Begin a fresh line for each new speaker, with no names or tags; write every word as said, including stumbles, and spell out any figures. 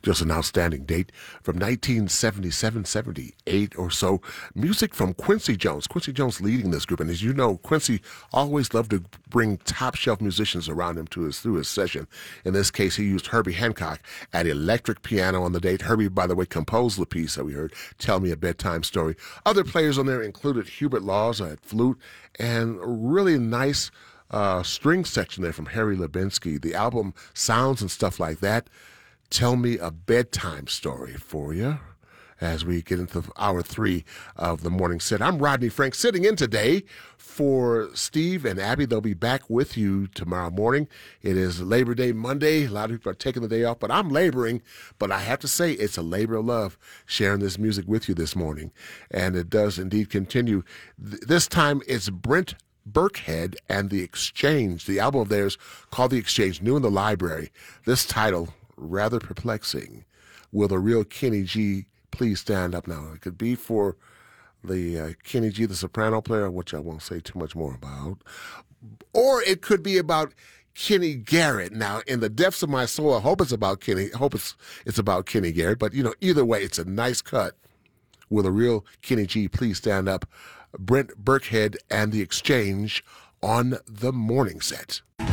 Just an outstanding date from nineteen seventy-seven, seventy-eight or so. Music from Quincy Jones. Quincy Jones leading this group. And as you know, Quincy always loved to bring top-shelf musicians around him to his through his session. In this case, he used Herbie Hancock at electric piano on the date. Herbie, by the way, composed the piece that we heard, Tell Me a Bedtime Story. Other players on there included Hubert Laws at flute and a really nice uh, string section there from Harry Lubinsky. The album sounds and stuff like that. Tell Me a Bedtime Story for you as we get into hour three of the morning set. I'm Rodney Frank, sitting in today for Steve and Abby. They'll be back with you tomorrow morning. It is Labor Day Monday. A lot of people are taking the day off, but I'm laboring. But I have to say, it's a labor of love sharing this music with you this morning. And it does indeed continue. This time it's Brent Burkhead and The Exchange. The album of theirs called The Exchange, new in the library. This title, rather perplexing. Will the real Kenny G please stand up now? It could be for the uh, Kenny G, the soprano player, which I won't say too much more about. Or it could be about Kenny Garrett. Now, in the depths of my soul, I hope it's about Kenny. I hope it's, it's about Kenny Garrett. But, you know, either way, it's a nice cut. Will the real Kenny G please stand up? Brent Burkhead and The Exchange on the morning set.